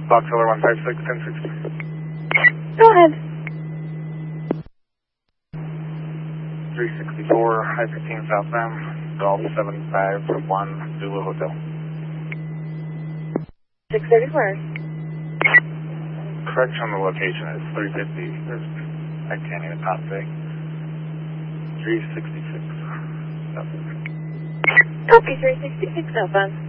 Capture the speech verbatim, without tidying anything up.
Box Killer one five six, ten sixty. Go ahead. three sixty-four, I fifteen southbound, Golf seven five one, Zulu Hotel. six thirty-four. Correction on the location is three fifty. There's, I can't even not say. three sixty-six. Copy, three sixty-six southbound.